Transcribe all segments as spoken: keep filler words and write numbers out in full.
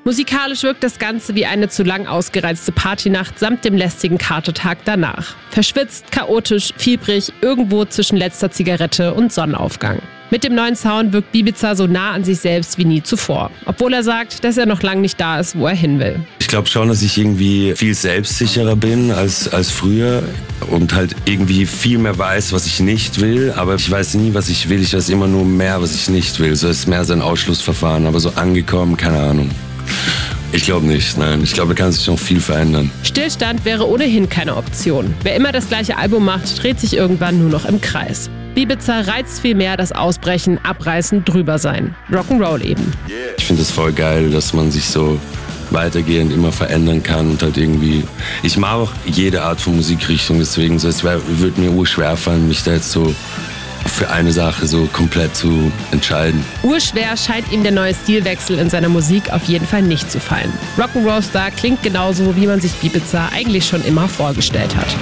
Musikalisch wirkt das Ganze wie eine zu lang ausgereizte Partynacht samt dem lästigen Katertag danach. Verschwitzt, chaotisch, fiebrig, irgendwo zwischen letzter Zigarette und Sonnenaufgang. Mit dem neuen Sound wirkt Bibiza so nah an sich selbst wie nie zuvor. Obwohl er sagt, dass er noch lange nicht da ist, wo er hin will. Ich glaube schon, dass ich irgendwie viel selbstsicherer bin als, als früher und halt irgendwie viel mehr weiß, was ich nicht will. Aber ich weiß nie, was ich will. Ich weiß immer nur mehr, was ich nicht will. So ist mehr so ein Ausschlussverfahren. Aber so angekommen, keine Ahnung. Ich glaube nicht, nein. Ich glaube, da kann sich noch viel verändern. Stillstand wäre ohnehin keine Option. Wer immer das gleiche Album macht, dreht sich irgendwann nur noch im Kreis. Bibiza reizt viel mehr das Ausbrechen, Abreißen, Drübersein. Rock'n'Roll eben. Ich finde es voll geil, dass man sich so weitergehend immer verändern kann und halt irgendwie... Ich mag auch jede Art von Musikrichtung, deswegen so, es würde mir urschwer fallen, mich da jetzt so für eine Sache so komplett zu entscheiden. Urschwer scheint ihm der neue Stilwechsel in seiner Musik auf jeden Fall nicht zu fallen. Rock'n'Roll-Star klingt genauso, wie man sich Bibiza eigentlich schon immer vorgestellt hat.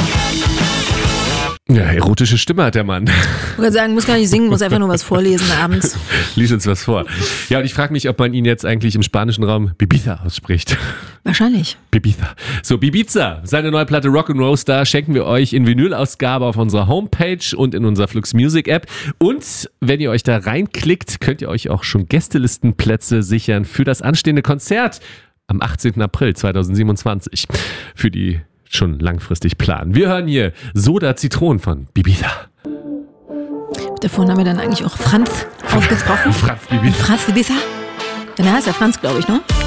Ja, erotische Stimme hat der Mann. Ich würde sagen, muss gar nicht singen, muss einfach nur was vorlesen abends. Lies uns was vor. Ja, und ich frage mich, ob man ihn jetzt eigentlich im spanischen Raum Bibiza ausspricht. Wahrscheinlich. Bibiza. So, Bibiza, seine neue Platte Rock'n'Roll Star schenken wir euch in Vinylausgabe auf unserer Homepage und in unserer Flux Music App. Und wenn ihr euch da reinklickt, könnt ihr euch auch schon Gästelistenplätze sichern für das anstehende Konzert am achtzehnten April zweitausendsiebenundzwanzig. Für die schon langfristig planen. Wir hören hier Soda Zitronen von Bibiza. Mit der Vorname dann eigentlich auch Franz ausgesprochen. Franz Bibiza. Franz Bibiza? Dann heißt er Franz, glaube ich, ne?